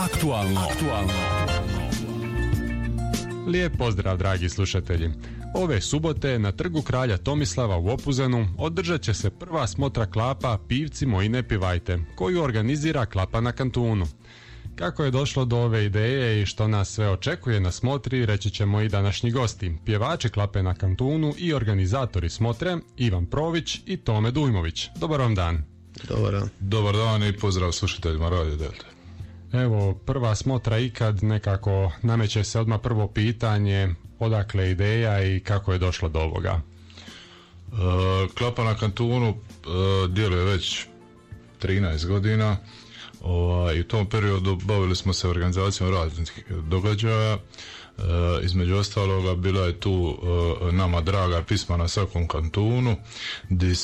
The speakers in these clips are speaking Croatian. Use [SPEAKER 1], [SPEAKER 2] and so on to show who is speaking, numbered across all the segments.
[SPEAKER 1] Aktualno.
[SPEAKER 2] Lijep pozdrav, dragi slušatelji. Ove subote na Trgu kralja Tomislava u Opuzenu održat će se prva smotra klapa Pivci moji ne pivajte, koju organizira Klapa na kantunu. Kako je došlo do ove ideje i što nas sve očekuje na smotri, reći ćemo i današnji gosti, pjevači Klape na kantunu i organizatori smotre, Ivan Prović i Tome Dujmović. Dobar vam dan.
[SPEAKER 3] Dobar dan.
[SPEAKER 4] Dobar dan i pozdrav slušateljima Radio Delta.
[SPEAKER 2] Evo, prva smotra ikad, nekako nameće se odmah prvo pitanje, odakle ideja i kako je došlo do ovoga?
[SPEAKER 4] Klapa na kantunu djeluje već 13 godina. I u tom periodu bavili smo se organizacijom raznih događaja. Između ostaloga bila je tu nama draga pisma na svakom kantunu, gdje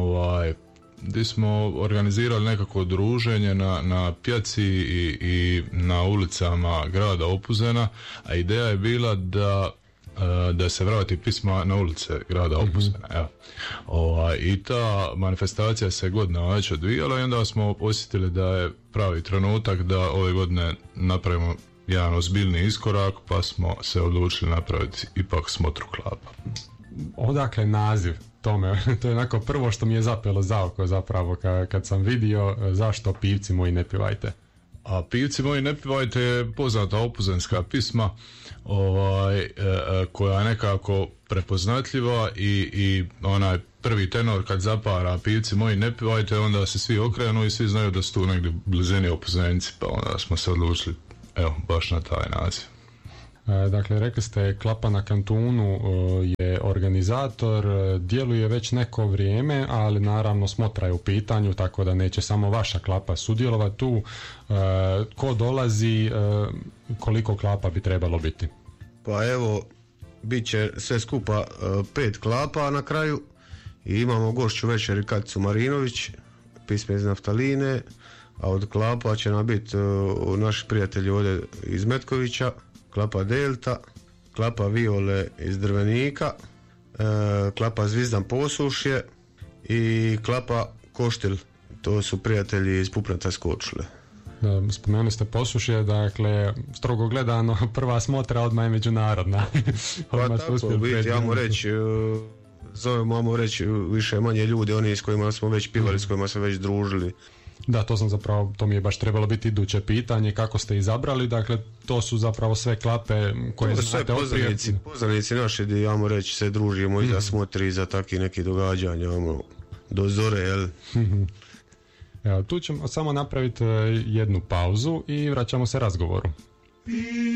[SPEAKER 4] smo organizirali nekako druženje na pijaci i na ulicama grada Opuzena, a ideja je bila da se vrati pisma na ulice grada Opuzena. Evo. I ta manifestacija se godinama već odvijala i onda smo osjetili da je pravi trenutak da ove godine napravimo jedan ozbiljni iskorak, pa smo se odlučili napraviti ipak smotru klapa.
[SPEAKER 2] Odakle naziv Tome? To je onako prvo što mi je zapelo za oko zapravo kad sam vidio zašto Pivci moji ne pivajte.
[SPEAKER 4] A Pivci moji ne pivajte je poznata opuzenska pisma koja je nekako prepoznatljiva i onaj prvi tenor kad zapara Pivci moji ne pivajte, onda se svi okrenu i svi znaju da su tu negdje blizini Opuzenci, pa onda smo se odlučili baš na taj naziv.
[SPEAKER 2] Dakle, rekli ste Klapa na kantunu je organizator, djeluje već neko vrijeme, ali naravno smotra je u pitanju, tako da neće samo vaša klapa sudjelovati tu. Ko dolazi, koliko klapa bi trebalo biti?
[SPEAKER 3] Pa evo, bit će sve skupa 5 klapa na kraju i imamo gošću večeri Katicu Marinović, pisme iz Naftaline, a od klapa će nam biti naši prijatelji ovdje iz Metkovića, Klapa Delta, Klapa Viole iz Drvenika, Klapa Zvizdan Posušje i Klapa Koštil, to su prijatelji iz Pupnata Skočule.
[SPEAKER 2] Spomenuli ste Posušje, dakle strogo gledano prva smotra odmah je međunarodna.
[SPEAKER 3] Pa tako biti, zovemo reći više manje ljudi, oni s kojima smo već pivali, s kojima smo već družili.
[SPEAKER 2] Da, to mi je baš trebalo biti iduće pitanje, kako ste izabrali, dakle to su zapravo sve klape koje
[SPEAKER 3] to
[SPEAKER 2] znate
[SPEAKER 3] poznanici naši gdje, reći, se družimo i za smotri i za takvi neki događanja, do zore, jel?
[SPEAKER 2] Evo, tu ćemo samo napraviti jednu pauzu i vraćamo se razgovoru.